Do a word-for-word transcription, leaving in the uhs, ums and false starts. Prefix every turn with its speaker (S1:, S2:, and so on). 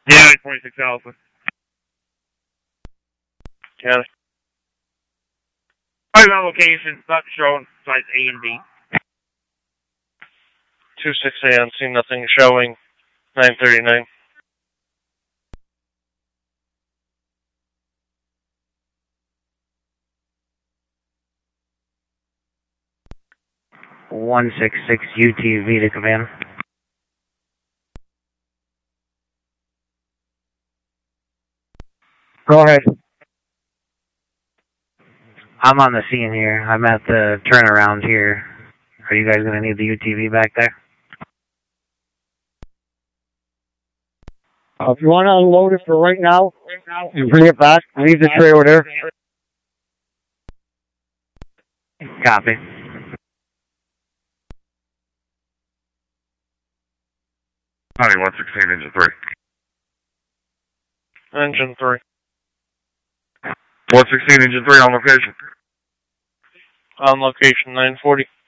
S1: Yeah, twenty-six Alpha. County. Five on location, not showing, sites A and B. two six A, I'm seeing nothing showing. nine thirty-nine.
S2: one six six U T V to command.
S3: Go ahead.
S2: I'm on the scene here. I'm at the turnaround here. Are you guys going to need the U T V back there?
S3: Uh, if you want to unload it for right now and bring it back, leave the trailer there.
S2: Copy.
S4: Honey, one sixteen, engine three.
S1: Engine three.
S4: one sixteen, engine three on location.
S1: On location, nine forty.